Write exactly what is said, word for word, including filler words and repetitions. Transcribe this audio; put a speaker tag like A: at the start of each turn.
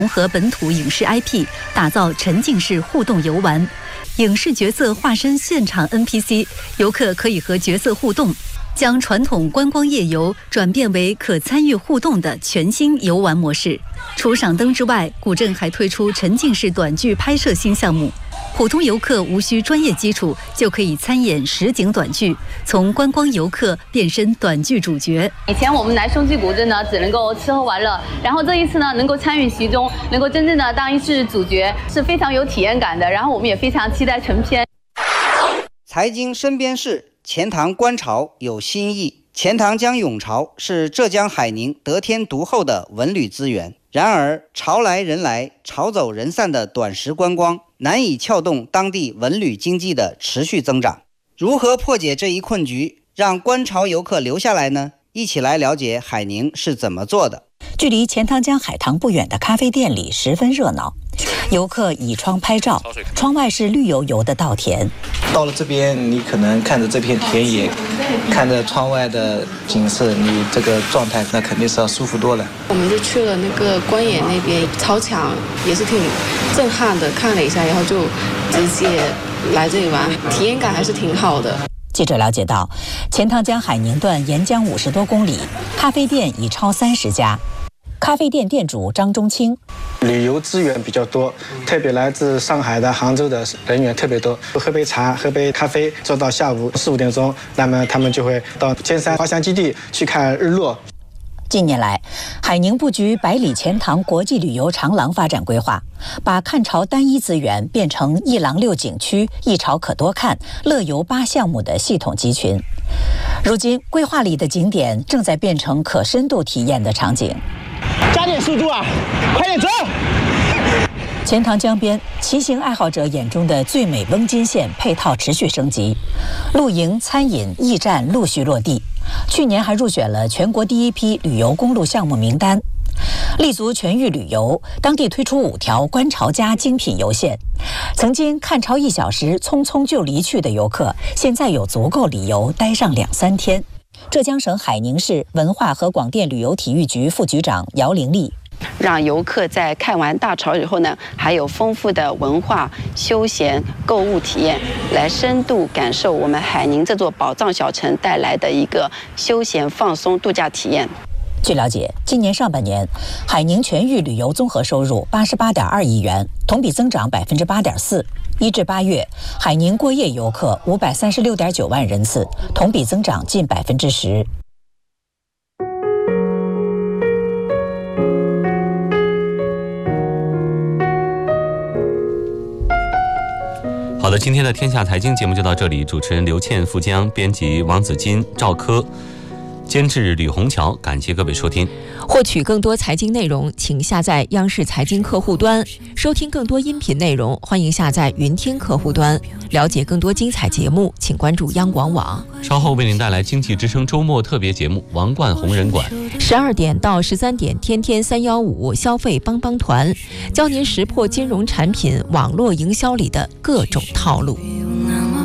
A: 融合本土影视 I P， 打造沉浸式互动游玩。影视角色化身现场 N P C， 游客可以和角色互动，将传统观光夜游转变为可参与互动的全新游玩模式。除赏灯之外，古镇还推出沉浸式短剧拍摄新项目。普通游客无需专业基础就可以参演实景短剧，从观光游客变身短剧主角。
B: 以前我们来松鸡古镇呢，只能够吃喝玩乐，然后这一次呢，能够参与其中，能够真正的当一次主角，是非常有体验感的。然后我们也非常期待成片。
C: 财经身边事，钱塘观潮有新意。钱塘江涌潮是浙江海宁得天独厚的文旅资源，然而潮来人来，潮走人散的短时观光难以撬动当地文旅经济的持续增长。如何破解这一困局，让观潮游客留下来呢？一起来了解海宁是怎么做的。
D: 距离钱塘江海塘不远的咖啡店里十分热闹，游客倚窗拍照，窗外是绿油油的稻田。
E: 到了这边，你可能看着这片田野，看着窗外的景色，你这个状态那肯定是要舒服多了。
F: 我们就去了那个官野那边，潮墙也是挺震撼的，看了一下，然后就直接来这里玩，体验感还是挺好的。
D: 记者了解到，钱塘江海宁段沿江五十多公里，咖啡店已超三十家。咖啡店店主张中清，
G: 旅游资源比较多，特别来自上海的、杭州的人员特别多，喝杯茶、喝杯咖啡，做到下午四五点钟，那么他们就会到尖山滑翔基地去看日落。
D: 近年来，海宁布局百里钱塘国际旅游长廊发展规划，把看潮单一资源变成一廊六景区、一潮可多看、乐游八项目的系统集群。如今，规划里的景点正在变成可深度体验的场景。
H: 加点速度啊，快点走！
D: 钱塘江边，骑行爱好者眼中的最美翁金线配套持续升级，露营、餐饮、驿站陆续落地。去年还入选了全国第一批旅游公路项目名单。立足全域旅游，当地推出五条观潮加精品游线。曾经看潮一小时匆匆就离去的游客，现在有足够理由待上两三天。浙江省海宁市文化和广电旅游体育局副局长姚玲丽，
I: 让游客在看完大潮以后呢，还有丰富的文化、休闲、购物体验，来深度感受我们海宁这座宝藏小城带来的一个休闲放松度假体验。
D: 据了解，今年上半年，海宁全域旅游综合收入八十八点二亿元，同比增长百分之八点四。一至八月，海宁过夜游客五百三十六点九万人次，同比增长近百分之十。
J: 好的，今天的天下财经节目就到这里，主持人刘倩、付江，编辑王子金、赵科，监制吕红桥，感谢各位收听。
K: 获取更多财经内容，请下载央视财经客户端；收听更多音频内容，欢迎下载云听客户端。了解更多精彩节目，请关注央广网。
J: 稍后为您带来经济之声周末特别节目《王冠红人馆》，
K: 十二点到十三点，天天三幺五消费帮帮团，教您识破金融产品网络营销里的各种套路。